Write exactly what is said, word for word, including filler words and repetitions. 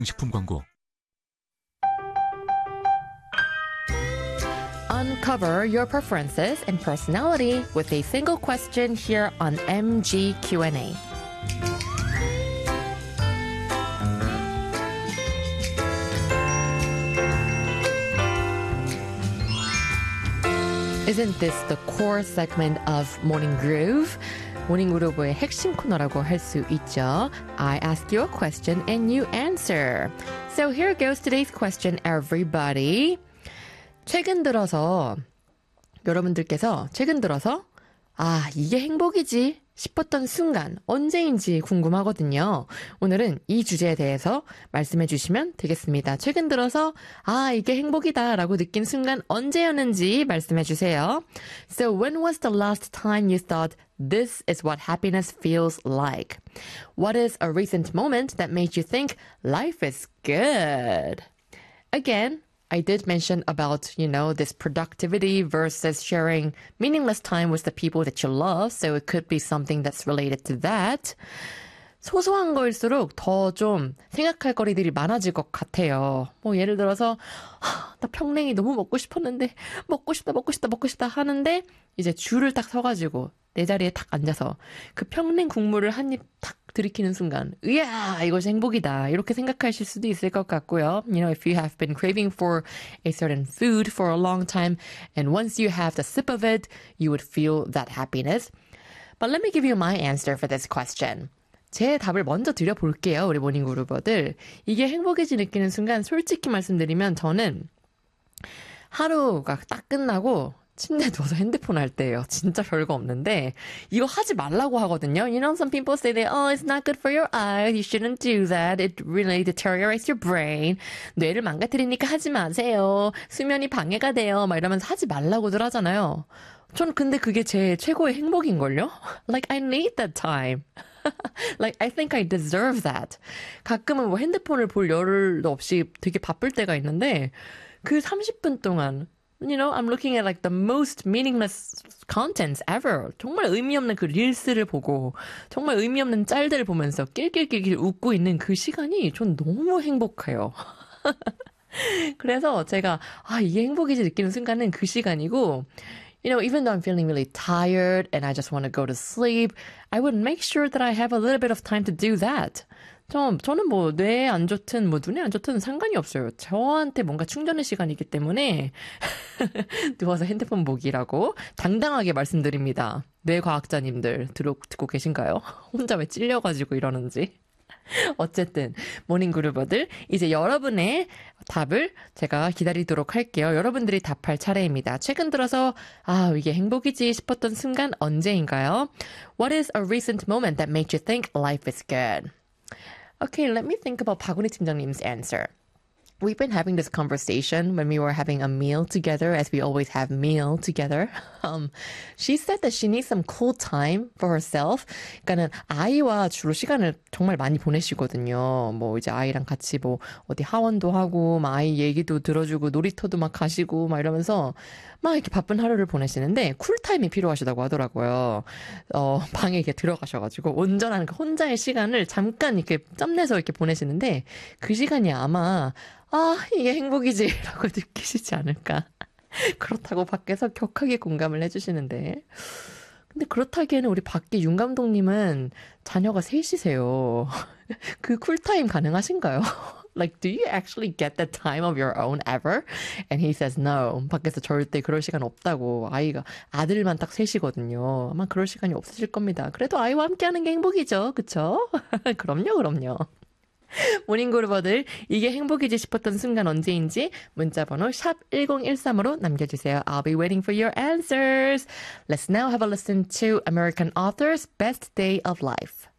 식품 광고. Uncover your preferences and personality with a single question here on M G Q and A. Isn't this the core segment of Morning Groove? 모닝 그루브의 핵심 코너라고 할 수 있죠. I ask you a question and you answer. So here goes today's question, everybody. 최근 들어서 여러분들께서 최근 들어서 아, 이게 행복이지 싶었던 순간 언제인지 궁금하거든요. 오늘은 이 주제에 대해서 말씀해 주시면 되겠습니다. 최근 들어서 아, 이게 행복이다 라고 느낀 순간 언제였는지 말씀해 주세요. So when was the last time you thought this is what happiness feels like? What is a recent moment that made you think life is good? Again, I did mention about, you know, this productivity versus sharing meaningless time with the people that you love. So it could be something that's related to that. 소소한 거일수록 더 좀 생각할 거리들이 많아질 것 같아요. 뭐 예를 들어서 하, 나 평냉이 너무 먹고 싶었는데 먹고 싶다 먹고 싶다 먹고 싶다 하는데 이제 줄을 딱 서가지고 내 자리에 딱 앉아서 그 평냉 국물을 한 입 탁 들이키는 순간 이야 이것이 행복이다 이렇게 생각하실 수도 있을 것 같고요. You know, if you have been craving for a certain food for a long time and once you have the sip of it, you would feel that happiness. But let me give you my answer for this question. 제 답을 먼저 드려볼게요. 우리 모닝그루버들. 이게 행복해지 느끼는 순간 솔직히 말씀드리면 저는 하루가 딱 끝나고 침대에 누워서 핸드폰 할 때예요. 진짜 별거 없는데 이거 하지 말라고 하거든요. You know, some people say that, oh, it's not good for your eyes. You shouldn't do that. It really deteriorates your brain. 뇌를 망가뜨리니까 하지 마세요. 수면이 방해가 돼요. 막 이러면서 하지 말라고들 하잖아요. 전 근데 그게 제 최고의 행복인걸요? Like, I need that time. Like, I think I deserve that. 가끔은 뭐 핸드폰을 볼 여를도 없이 되게 바쁠 때가 있는데 그 삼십 분 동안 You know, I'm looking at like the most meaningless contents ever. 정말 의미 없는 그 릴스를 보고 정말 의미 없는 짤들을 보면서 낄낄낄낄 웃고 있는 그 시간이 전 너무 행복해요. 그래서 제가 아, 이게 행복이지 느끼는 순간은 그 시간이고 You know, even though I'm feeling really tired and I just want to go to sleep, I would make sure that I have a little bit of time to do that. 저, 저는 뭐 뇌에 안 좋든 뭐 눈에 안 좋든 상관이 없어요. 저한테 뭔가 충전의 시간이기 때문에 누워서 핸드폰 보기라고 당당하게 말씀드립니다. 뇌과학자님들 들어, 듣고 계신가요? 혼자 왜 찔려가지고 이러는지. 어쨌든 모닝그루버들 이제 여러분의 답을 제가 기다리도록 할게요. 여러분들이 답할 차례입니다. 최근 들어서 아 이게 행복이지 싶었던 순간 언제인가요? What is a recent moment that made you think life is good? Okay, let me think about 박은희 팀장님's answer. We've been having this conversation when we were having a meal together, as we always have meal together. Um, she said that she needs some cool time for herself. 그러니까는 아이와 주로 시간을 정말 많이 보내시거든요. 뭐 이제 아이랑 같이 뭐 어디 하원도 하고, 막 아이 얘기도 들어주고, 놀이터도 막 가시고, 막 이러면서 막 이렇게 바쁜 하루를 보내시는데 쿨타임이 필요하시다고 하더라고요. 어, 방에 이렇게 들어가셔가지고 온전한 그 혼자의 시간을 잠깐 이렇게 짬내서 이렇게 보내시는데 그 시간이 아마 아, 이게 행복이지 라고 느끼시지 않을까. 그렇다고 밖에서 격하게 공감을 해주시는데. 근데 그렇다기에는 우리 밖에 윤 감독님은 자녀가 셋이세요. 그 쿨타임 가능하신가요? Like, do you actually get that time of your own ever? And he says no. 밖에서 절대 그럴 시간 없다고. 아이가, 아들만 딱 셋이거든요. 아마 그럴 시간이 없으실 겁니다. 그래도 아이와 함께하는 게 행복이죠. 그쵸? 그럼요, 그럼요. 모닝그루버들 이게 행복이지 싶었던 순간 언제인지 문자번호 샵 일공일삼으로 남겨주세요. I'll be waiting for your answers. Let's now have a listen to American author's Best Day of Life.